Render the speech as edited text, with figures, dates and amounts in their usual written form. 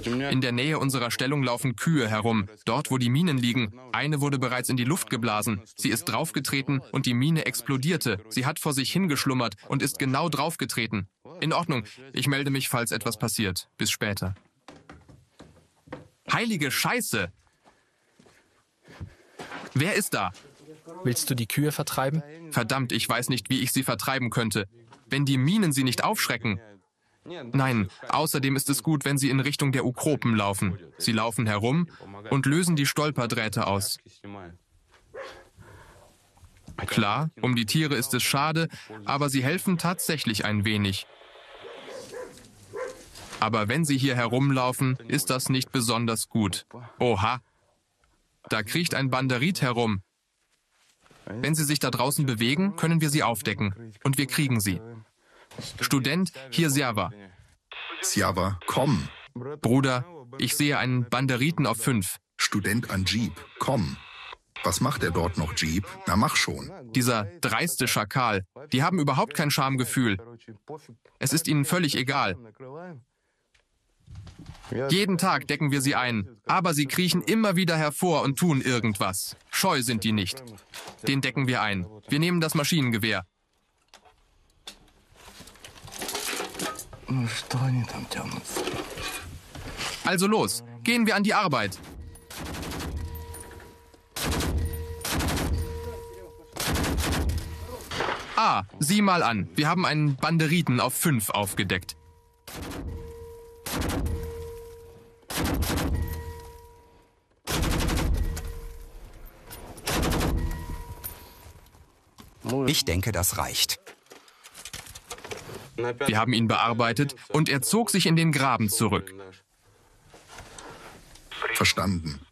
In der Nähe unserer Stellung laufen Kühe herum, dort wo die Minen liegen. Eine wurde bereits in die Luft geblasen. Sie ist draufgetreten und die Mine explodierte. Sie hat vor sich hingeschlummert und ist genau draufgetreten. In Ordnung, ich melde mich, falls etwas passiert. Bis später. Heilige Scheiße! Wer ist da? Willst du die Kühe vertreiben? Verdammt, ich weiß nicht, wie ich sie vertreiben könnte. Wenn die Minen sie nicht aufschrecken. Nein, außerdem ist es gut, wenn sie in Richtung der Ukropen laufen. Sie laufen herum und lösen die Stolperdrähte aus. Klar, um die Tiere ist es schade, aber sie helfen tatsächlich ein wenig. Aber wenn sie hier herumlaufen, ist das nicht besonders gut. Oha! Da kriecht ein Banderit herum. Wenn sie sich da draußen bewegen, können wir sie aufdecken. Und wir kriegen sie. Student, hier Sjava. Sjava, komm. Bruder, ich sehe einen Banderiten auf 5. Student an Jeep, komm. Was macht er dort noch, Jeep? Na, mach schon. Dieser dreiste Schakal. Die haben überhaupt kein Schamgefühl. Es ist ihnen völlig egal. Jeden Tag decken wir sie ein, aber sie kriechen immer wieder hervor und tun irgendwas. Scheu sind die nicht. Den decken wir ein. Wir nehmen das Maschinengewehr. Also los, gehen wir an die Arbeit. Ah, sieh mal an. Wir haben einen Banderiten auf 5 aufgedeckt. Ich denke, das reicht. Wir haben ihn bearbeitet und er zog sich in den Graben zurück. Verstanden.